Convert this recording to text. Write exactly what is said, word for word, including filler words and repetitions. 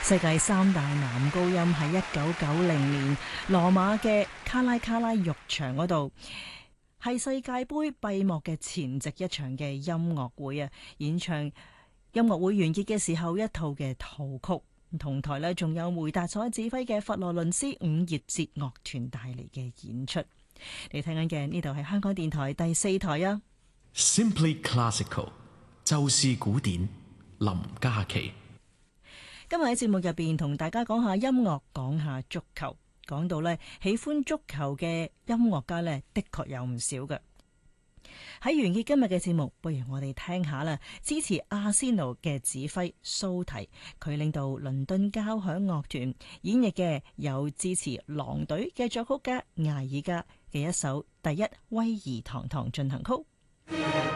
世界三大男高音喺一九九零年羅馬嘅卡拉卡拉浴場嗰度，係世界盃閉幕嘅前夕一場嘅音樂會啊！演唱音樂會完結嘅時候，一套嘅套曲，同台呢仲有梅達所指揮嘅佛羅倫斯五月節樂團帶嚟嘅演出。你聽緊嘅呢度係香港電台第四台啊。 Simply Classical， 就是古典，林嘉琪。 今日喺節目入邊同大家講下音樂，講下足球。講到呢，喜歡足球嘅音樂家呢，的確有唔少嘅。喺完結今日嘅節目，不如我哋聽下啦。支持阿仙奴嘅指揮蘇提，佢領導倫敦交響樂團演繹嘅有支持狼隊嘅作曲家艾爾加嘅一首第一威爾堂堂進行曲。